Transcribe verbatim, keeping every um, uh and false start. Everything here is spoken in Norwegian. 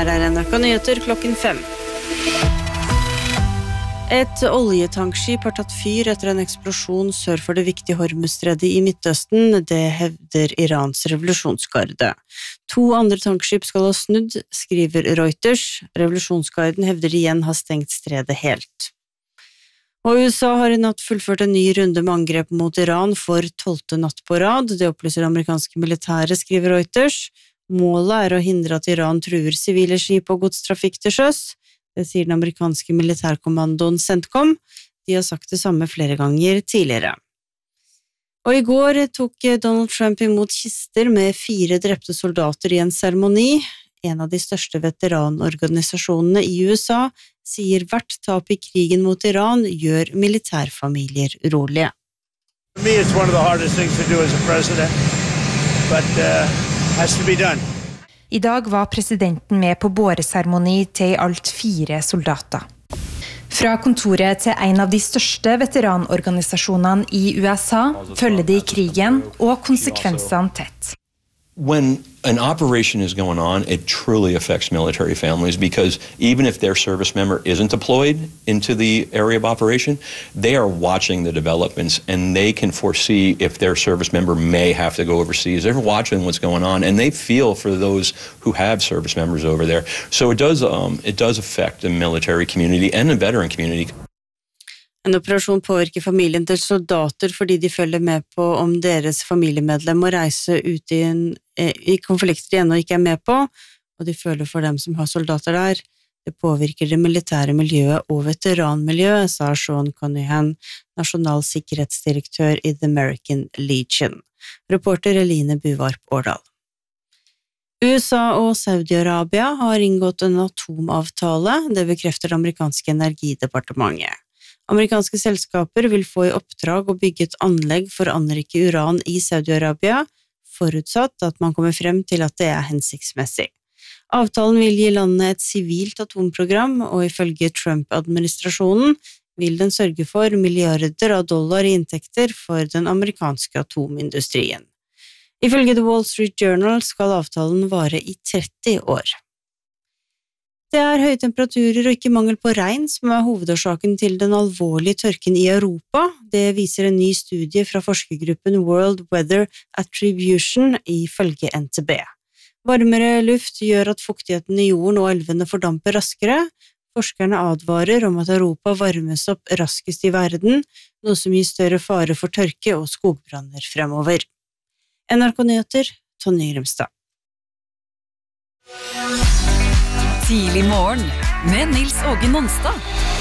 Her er N R K Nyheter klokken fem. Et oljetankskip har tatt fyr etter en eksplosjon sør for det viktige Hormuzstredet i Midtøsten, det hevder Irans revolusjonsgarde. To andre tankskip skal ha snudd, skriver Reuters. Revolusjonsgarden hevder de igjen har stengt stredet helt. Og U S A har i natt fullført en ny runde med angrep mot Iran for tolvte natt på rad. Det opplyser amerikanske militære, skriver Reuters. Målet er å hindre at Iran truer sivile skip og godstrafikk til sjøs. Det sier den amerikanske militærkommandoen CENTCOM. De har sagt det samme flere ganger tidligere. Og i går tok Donald Trump imot kister med fire drepte soldater i en seremoni. En av de største veteranorganisasjonene i U S A sier hvert tap i krigen mot Iran gjør militærfamilier urolige. For me, it's one of the hardest things to do as a president, but uh, has to be done. I dag var presidenten med på båreseremoni til alt fire soldater. Fra kontoret til en av de største veteranorganisasjonene i U S A følger de krigen og konsekvensene tett. When an operation is going on, it truly affects military families because even if their service member isn't deployed into the area of operation, they are watching the developments and they can foresee if their service member may have to go overseas. They're watching what's going on and they feel for those who have service members over there. So it does, um, it does affect the military community and the veteran community. En operasjon påvirker familien til soldater fordi de følger med på om deres familiemedlem må reise ut i, en, i konflikter de ennå ikke er med på, og de føler for dem som har soldater der. Det påvirker det militære miljøet og veteranmiljøet, sa Sean Cunningham, nasjonal sikkerhetsdirektør i The American Legion. Reporter Eline Buvarp Årdal. U S A og Saudi-Arabia har inngått en atomavtale, det bekrefter det amerikanske energidepartementet. Amerikanske selskaper vil få i oppdrag å bygge et anlegg for å anrike uran i Saudi-Arabia, forutsatt at man kommer frem til at det er hensiktsmessig. Avtalen vil gi landet et sivilt atomprogram, og ifølge Trump-administrasjonen vil den sørge for milliarder av dollar i inntekter for den amerikanske atomindustrien. Ifølge The Wall Street Journal skal avtalen vare i tretti år. Det er høye temperaturer og ikke mangel på regn som er hovedårsaken til den alvorlige tørken i Europa. Det viser en ny studie fra forskergruppen World Weather Attribution ifølge N T B. Varmere luft gjør at fuktigheten i jorden og elvene fordamper raskere. Forskerne advarer om at Europa varmes opp raskest i verden, noe som gir større fare for tørke og skogbranner fremover. N R K Nyheter, Tonje Grimstad. Tidlig morgen med Nils Åge Nonstad.